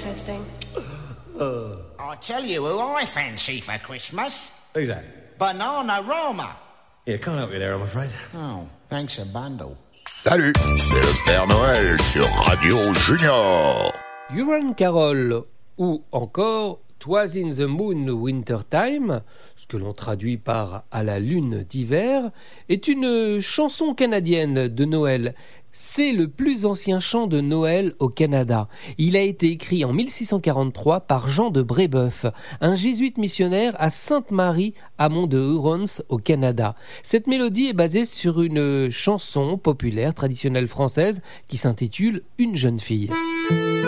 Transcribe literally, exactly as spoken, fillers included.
interesting. Uh, I'll tell you who I fancy for Christmas. Who's that? Bananarama. Yeah, can't help you there, I'm afraid. Oh, thanks a bundle. Salut, c'est le Père Noël sur Radio Junior. Huron Carol ou encore Twas in the Moon Winter Time, ce que l'on traduit par À la lune d'hiver, est une chanson canadienne de Noël. C'est le plus ancien chant de Noël au Canada. Il a été écrit en mille six cent quarante-trois par Jean de Brébeuf, un jésuite missionnaire à Sainte-Marie, amont de Hurons, au Canada. Cette mélodie est basée sur une chanson populaire traditionnelle française qui s'intitule Une jeune fille.